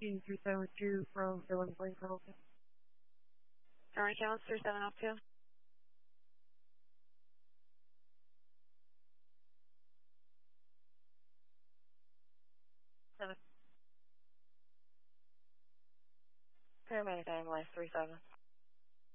P3702 from Billings Lane, Carrollton. Orange County 3702. Paramedic ambulance 37.